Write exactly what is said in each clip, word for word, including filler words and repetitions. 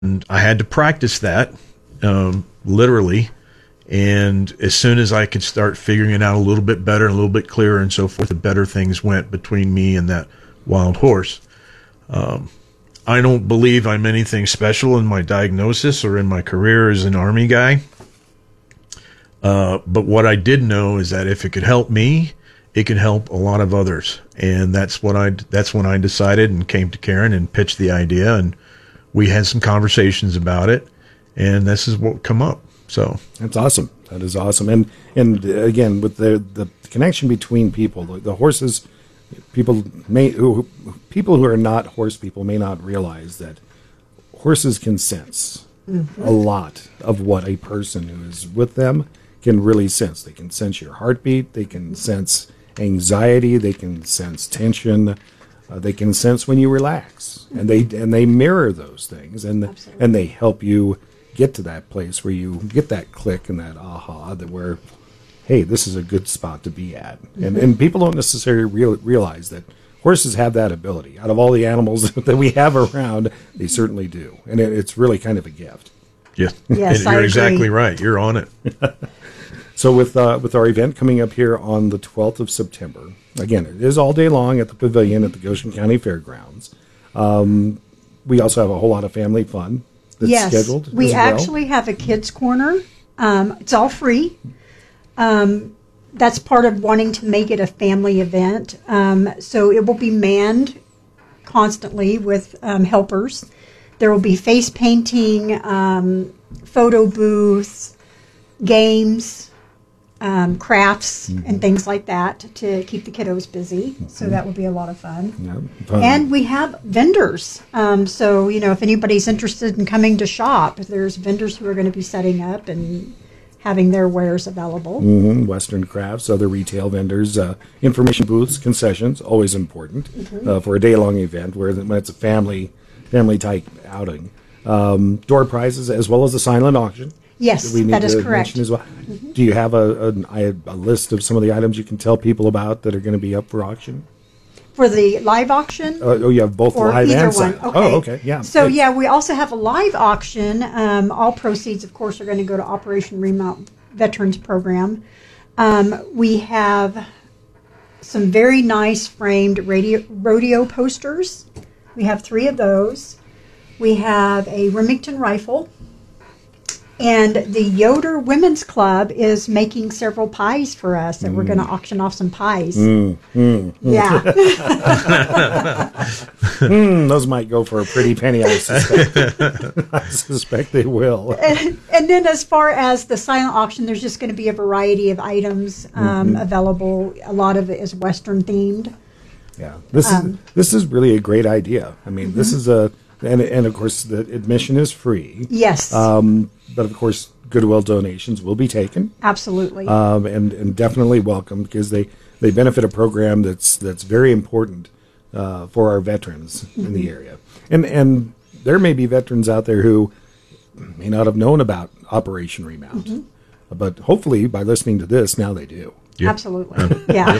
And I had to practice that, um, literally. And as soon as I could start figuring it out a little bit better, and a little bit clearer and so forth, the better things went between me and that wild horse. Um, I don't believe I'm anything special in my diagnosis or in my career as an Army guy. Uh, but what I did know is that if it could help me, it could help a lot of others. And that's what I, that's when I decided and came to Karen and pitched the idea, and we had some conversations about it, and this is what come up. So that's awesome. That is awesome. And, and again, with the, the connection between people, the, the horses, people may, who, people who are not horse people may not realize that horses can sense mm-hmm. a lot of what a person who is with them can really sense. They can sense your heartbeat. They can sense anxiety. They can sense tension. Uh, they can sense when you relax, and they and they mirror those things, and Absolutely. and they help you get to that place where you get that click and that aha, that where, hey, this is a good spot to be at. Mm-hmm. And and people don't necessarily real, realize that horses have that ability. Out of all the animals that we have around, they certainly do, and it, it's really kind of a gift. Yeah, yes, and you're exactly right. You're on it. So with uh, with our event coming up here on the twelfth of September, again, it is all day long at the Pavilion at the Goshen County Fairgrounds. Um, we also have a whole lot of family fun that's yes, scheduled. We as well. actually have a kids' corner. Um, it's all free. Um, that's part of wanting to make it a family event. Um, so it will be manned constantly with um, helpers. There will be face painting, um, photo booths, games, Um, crafts mm-hmm. and things like that to keep the kiddos busy. Mm-hmm. So that will be a lot of fun. Yeah, fun. And we have vendors. Um, so, you know, if anybody's interested in coming to shop, there's vendors who are going to be setting up and having their wares available. Mm-hmm. Western crafts, other retail vendors, uh, information booths, concessions, always important mm-hmm. uh, for a day-long event where when it's a family, family-type outing. Um, door prizes as well as a silent auction. Yes, we need that is to correct. As well. Mm-hmm. Do you have a, a, a list of some of the items you can tell people about that are going to be up for auction? For the live auction? Uh, oh, you have both or live either and one. silent. Okay. Oh, okay, yeah. So, Good. yeah, we also have a live auction. Um, all proceeds, of course, are going to go to Operation Remount Veterans Program. Um, we have some very nice framed radio, rodeo posters. We have three of those. We have a Remington rifle. And the Yoder Women's Club is making several pies for us, and mm. we're going to auction off some pies. Mm, mm, mm. Yeah. mm, those might go for a pretty penny, I suspect. I suspect they will. And, and then as far as the silent auction, there's just going to be a variety of items um, mm-hmm. available. A lot of it is Western themed. Yeah. This um, is this is really a great idea. I mean, mm-hmm. this is a... And, and of course, the admission is free. Yes. Um, but, of course, Goodwill donations will be taken. Absolutely. Um, and, and definitely welcome because they, they benefit a program that's that's very important uh, for our veterans mm-hmm. in the area. And and there may be veterans out there who may not have known about Operation Remount. Mm-hmm. But hopefully, by listening to this, now they do. Yep. Absolutely. Yeah.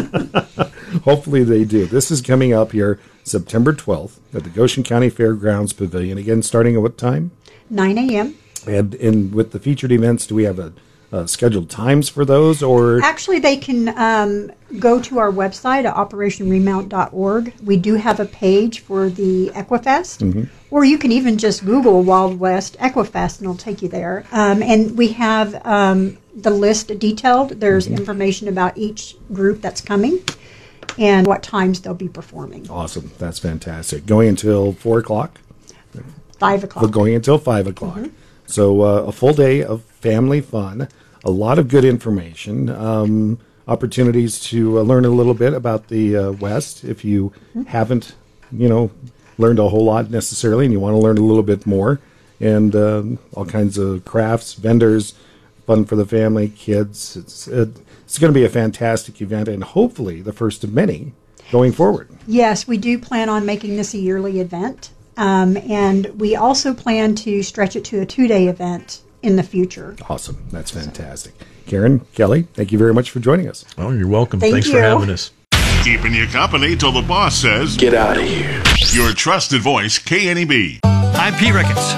Hopefully they do. This is coming up here September twelfth at the Goshen County Fairgrounds Pavilion. Again, starting at what time? nine a.m. And and with the featured events, do we have a, a scheduled times for those? Or actually, they can um, go to our website at operation remount dot org. We do have a page for the Equifest, mm-hmm. or you can even just Google Wild West Equifest, and it'll take you there. Um, and we have um, the list detailed. There's mm-hmm. information about each group that's coming and what times they'll be performing. Awesome. That's fantastic. Going until four o'clock? five o'clock. Going until five o'clock. Mm-hmm. So uh, a full day of family fun, a lot of good information, um, opportunities to uh, learn a little bit about the uh, West if you mm-hmm. haven't, you know, learned a whole lot necessarily and you want to learn a little bit more. And um, all kinds of crafts, vendors, fun for the family, kids. It's it, it's going to be a fantastic event and hopefully the first of many going forward. Yes, we do plan on making this a yearly event. Um, and we also plan to stretch it to a two-day event in the future. Awesome. That's fantastic. Karen, Kelly, thank you very much for joining us. Oh, you're welcome. Thank Thanks you. for having us. Keeping you company till the boss says, get out of here. Your trusted voice, K N E B. I'm Pete Ricketts.